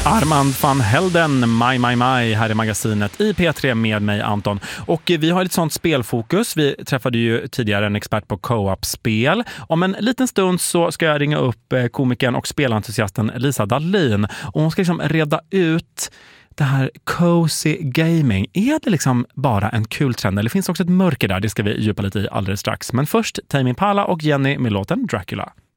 Armand van Helden, My här i magasinet i P3 med mig Anton. Och vi har ett sånt spelfokus. Vi träffade ju tidigare en expert på co-op-spel. Om en liten stund så ska jag ringa upp komikern och spelentusiasten Lisa Dahlin. Och hon ska liksom reda ut det här cozy gaming. Är det liksom bara en kul trend eller finns det också ett mörker där? Det ska vi djupa lite i alldeles strax. Men först Tame Impala och Jenny med låten Dracula.